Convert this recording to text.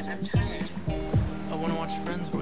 I'm tired. I want to watch Friends with